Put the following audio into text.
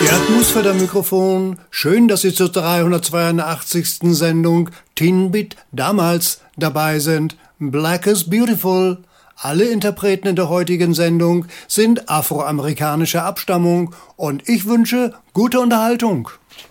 Mikrofon. Schön, dass Sie zur 382. Sendung Teen Beat damals dabei sind. Black is Beautiful. Alle Interpreten in der heutigen Sendung sind afroamerikanischer Abstammung und ich wünsche gute Unterhaltung.